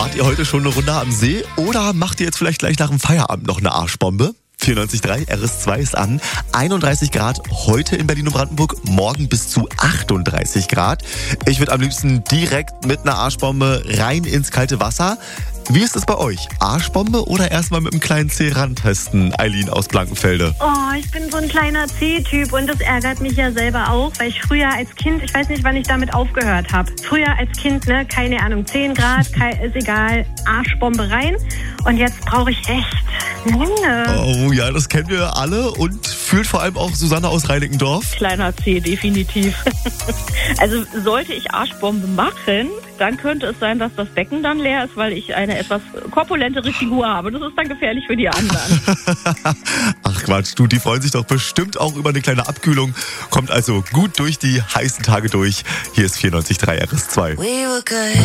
Wart ihr heute schon eine Runde am See oder macht ihr jetzt vielleicht gleich nach dem Feierabend noch eine Arschbombe? 94.3 RS2 ist an. 31 Grad heute in Berlin und Brandenburg, morgen bis zu 38 Grad. Ich würde am liebsten direkt mit einer Arschbombe rein ins kalte Wasser. Wie ist es bei euch? Arschbombe oder erstmal mit einem kleinen Zeh rantesten? Eileen aus Blankenfelde. Oh, ich bin so ein kleiner C-Typ und das ärgert mich ja selber auch, weil ich früher als Kind, ich weiß nicht, wann ich damit aufgehört habe. Früher als Kind, keine Ahnung, 10 Grad, ist egal, Arschbombe rein. Und jetzt brauche ich echt lange. Oh ja, das kennen wir alle und fühlt vor allem auch Susanne aus Reinickendorf. Kleiner C, definitiv. Also sollte ich Arschbombe machen, dann könnte es sein, dass das Becken dann leer ist, weil ich eine etwas korpulentere Figur habe. Das ist dann gefährlich für die anderen. Ach Quatsch, die freuen sich doch bestimmt auch über eine kleine Abkühlung. Kommt also gut durch die heißen Tage durch. Hier ist 94.3 RS2.